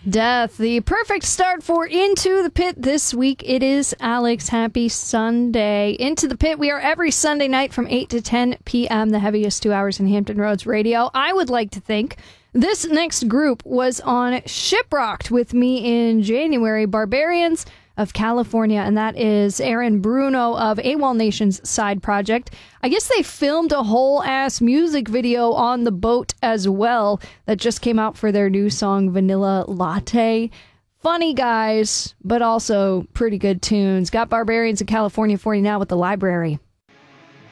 Death, the perfect start for Into the Pit this week. It is Alex. Happy Sunday. Into the Pit, we are every Sunday night from 8 to 10 p.m., the heaviest 2 hours in Hampton Roads radio. I would like to think this next group was on Shiprocked with me in January, Barbarians of California, and that is Aaron Bruno of AWOL Nation's side project. I guess they filmed a whole-ass music video on the boat as well that just came out for their new song, Vanilla Latte. Funny guys, but also pretty good tunes. Got Barbarians of California for you now with The Library.